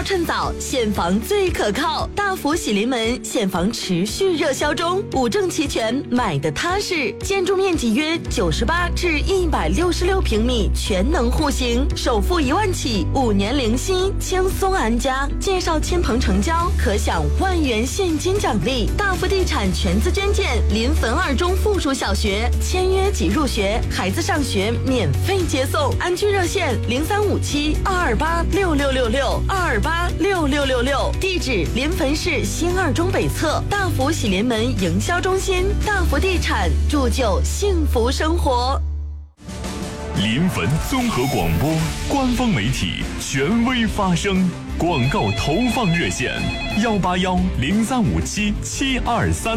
趁早，现房最可靠。大福喜临门现房持续热销中，5证齐全，买的踏实。建筑面积约98至166平米，全能户型，首付1万起，5年零息，轻松安家。介绍亲朋成交，可享1万元现金奖励。大福地产全资捐建临汾2中附属小学，签约即入学，孩子上学免费接送。安居热线0357-228-6666，228-6666。地址临汾市新2中北侧，大福喜临门营销中心。大福地产，铸就幸福生活。 临汾综合广播官方媒体，权威发声。广告投放热线：181-0357-723。